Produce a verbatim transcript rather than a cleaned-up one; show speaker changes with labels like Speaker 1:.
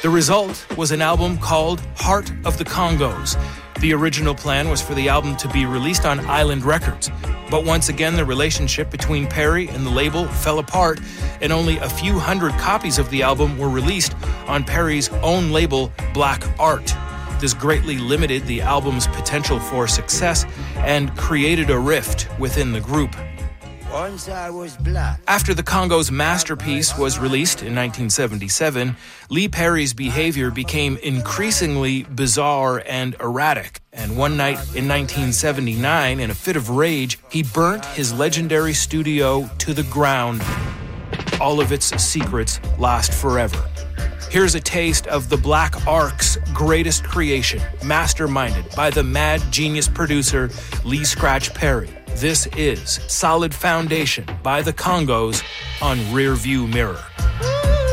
Speaker 1: The result was an album called Heart of the Congos. The original plan was for the album to be released on Island Records. But once again, the relationship between Perry and the label fell apart, and only a few hundred copies of the album were released on Perry's own label, Black Art. This greatly limited the album's potential for success and created a rift within the group.
Speaker 2: Once I was black.
Speaker 1: After the Congos' masterpiece was released in nineteen seventy-seven, Lee Perry's behavior became increasingly bizarre and erratic. And one night in nineteen seventy-nine, in a fit of rage, he burnt his legendary studio to the ground. All of its secrets last forever. Here's a taste of the Black Ark's greatest creation, masterminded by the mad genius producer Lee Scratch Perry. This is Solid Foundation by the Congos on Rearview Mirror.